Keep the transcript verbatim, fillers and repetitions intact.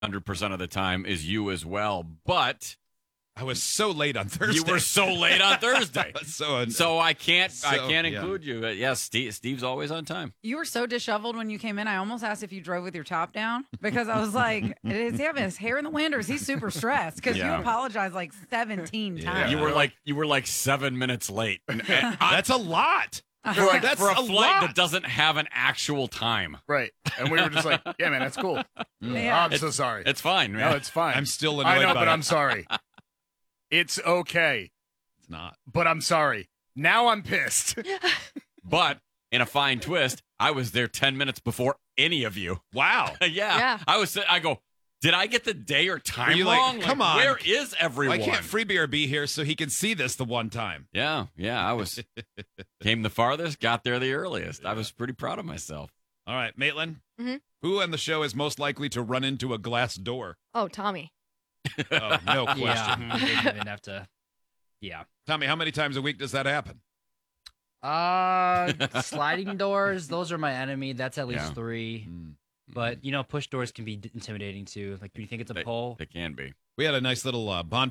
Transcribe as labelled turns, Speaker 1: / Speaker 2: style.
Speaker 1: hundred percent of the time is you as well. But
Speaker 2: I was so late on Thursday.
Speaker 1: you were so late on Thursday.
Speaker 2: so, un-
Speaker 1: so I can't
Speaker 2: so,
Speaker 1: I can't
Speaker 2: yeah.
Speaker 1: include you. Yes, yeah, Steve, Steve's always on time.
Speaker 3: You were so disheveled when you came in. I almost asked if you drove with your top down because I was like, is he having his hair in the wind or is he super stressed? Because
Speaker 1: Yeah.
Speaker 3: you apologized like seventeen
Speaker 2: Yeah.
Speaker 3: times.
Speaker 1: You were like you were like seven minutes late. And, and I-
Speaker 2: That's a lot.
Speaker 1: for, like,
Speaker 2: That's
Speaker 1: for a
Speaker 2: a
Speaker 1: flight
Speaker 2: lot.
Speaker 1: that doesn't have an actual time.
Speaker 4: Right. And we were just like, yeah, man, that's cool.
Speaker 3: Yeah.
Speaker 4: I'm so sorry.
Speaker 1: It's fine, man.
Speaker 4: No, it's fine.
Speaker 2: I'm still annoyed
Speaker 4: I know,
Speaker 2: by
Speaker 4: but
Speaker 2: it.
Speaker 4: I'm sorry. It's okay,
Speaker 2: It's not.
Speaker 4: but I'm sorry. Now I'm pissed.
Speaker 1: But in a fine twist, I was there ten minutes before any of you.
Speaker 2: Wow.
Speaker 1: yeah.
Speaker 5: Yeah.
Speaker 1: I was. I go. Did I get the day or time
Speaker 2: you like,
Speaker 1: wrong?
Speaker 2: come on.
Speaker 1: Where is everyone?
Speaker 2: Why can't Freebeer be here so he can see this the one time?
Speaker 1: yeah, yeah. I was came the farthest, got there the earliest. I was pretty proud of myself.
Speaker 2: All right, Maitland.
Speaker 5: Mhm.
Speaker 2: Who on the show is most likely to run into a glass door?
Speaker 5: Oh, Tommy.
Speaker 2: Oh, no question.
Speaker 6: Yeah, I didn't even have to. Yeah.
Speaker 2: Tommy, how many times a week does that happen?
Speaker 6: Uh, sliding doors, those are my enemy. That's at least
Speaker 1: Yeah.
Speaker 6: three.
Speaker 2: Mm.
Speaker 6: But, you know, push doors can be d- intimidating too. Like, when you think it's a
Speaker 1: They-
Speaker 6: pole.
Speaker 1: They can be.
Speaker 2: We had a nice little uh, bonfire.